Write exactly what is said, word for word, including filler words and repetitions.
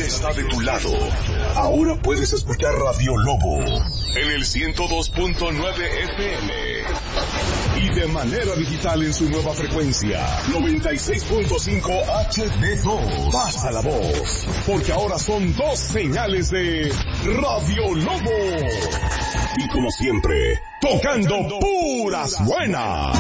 está de tu lado. Ahora puedes escuchar Radio Lobo en el ciento dos punto nueve F M y de manera digital en su nueva frecuencia noventa y seis punto cinco H D dos. Pasa la voz, porque ahora son dos señales de Radio Lobo. Y como siempre, tocando puras buenas.